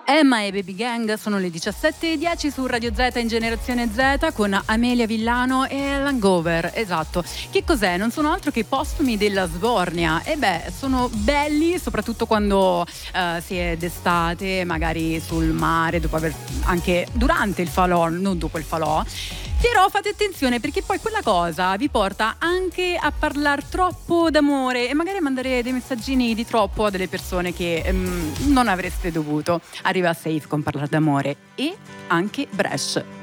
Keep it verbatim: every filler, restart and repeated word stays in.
Emma e Baby Gang, sono le diciassette e dieci su Radio Z in Generazione Z con Amelia Villano e Langover. Esatto. Che cos'è? Non sono altro che postumi della Sbornia. E beh, sono belli soprattutto quando eh, si è d'estate, magari sul mare, dopo aver anche durante il falò, non dopo il falò. Però fate attenzione, perché poi quella cosa vi porta anche a parlare troppo d'amore e magari a mandare dei messaggini di troppo a delle persone che ehm, non avreste dovuto. Arriva Safe con parlare d'amore e anche Bresh.